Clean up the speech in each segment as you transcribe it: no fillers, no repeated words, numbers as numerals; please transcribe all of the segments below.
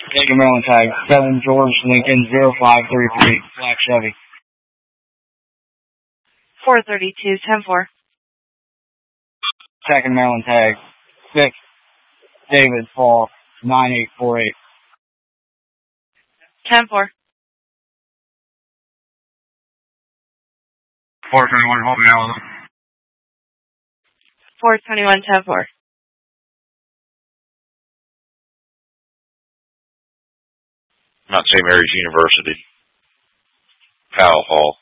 Taking Maryland tag. 7 George Lincoln 0533. Black Chevy. 432, 10-4. Second Maryland tag. 6 David Fall 9848. 10-4. 421 Hope Maryland. 421, 10-4. Mount St. Mary's University. Powell Hall.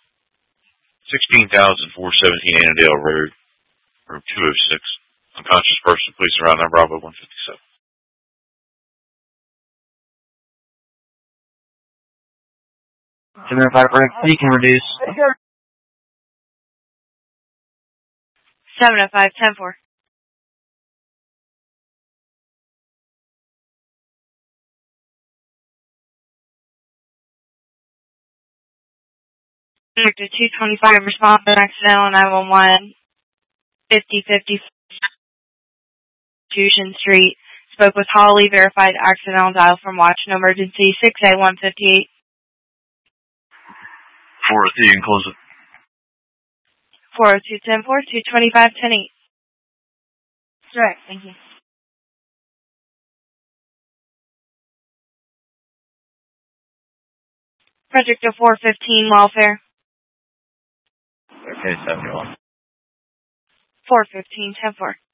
16,417 Annandale Road. Room 206. Unconscious person, police around number Bravo 157. You can reduce. 705, 10-4. Victor 225, response to accidental 911, 5050 Fusion Street. Spoke with Holly, verified accidental dial from watch, no emergency, 68158. 403, you can close it. 402, 10-4, 225, 10-8. Correct, thank you. Project 415, welfare. Okay, 71. 415, 10-4.